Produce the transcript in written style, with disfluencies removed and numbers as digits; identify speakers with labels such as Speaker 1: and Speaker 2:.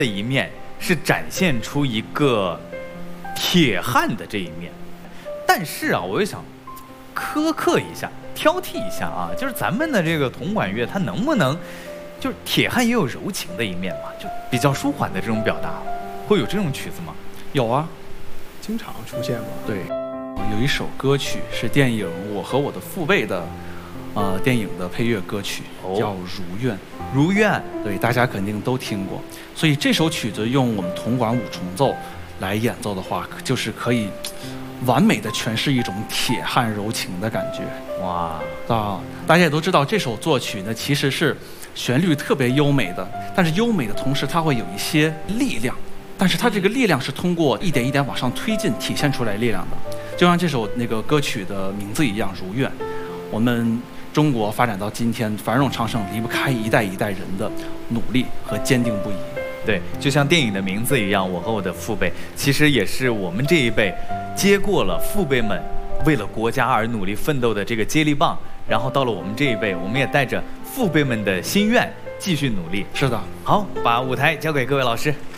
Speaker 1: 的一面是展现出一个铁汉的这一面，但是啊，我又想苛刻一下、挑剔一下啊，就是咱们的这个铜管乐，它能不能就是铁汉也有柔情的一面嘛？就比较舒缓的这种表达，会有这种曲子吗？
Speaker 2: 有啊，
Speaker 3: 经常出现吗？
Speaker 2: 对，有一首歌曲是电影《我和我的父辈》的，电影的配乐歌曲，叫《如愿》。
Speaker 1: 如愿，
Speaker 2: 对，大家肯定都听过。所以这首曲子用我们铜管五重奏来演奏的话，就是可以完美的诠释一种铁汉柔情的感觉。
Speaker 1: 哇，
Speaker 2: 大家也都知道，这首作曲呢其实是旋律特别优美的，但是优美的同时，它会有一些力量。但是它这个力量是通过一点一点往上推进体现出来力量的，就像这首那个歌曲的名字一样，如愿。我们中国发展到今天繁荣昌盛，离不开一代一代人的努力和坚定不移。
Speaker 1: 对，就像电影的名字一样，我和我的父辈，其实也是我们这一辈接过了父辈们为了国家而努力奋斗的这个接力棒，然后到了我们这一辈，我们也带着父辈们的心愿继续努力。
Speaker 2: 是的，
Speaker 1: 好，把舞台交给各位老师。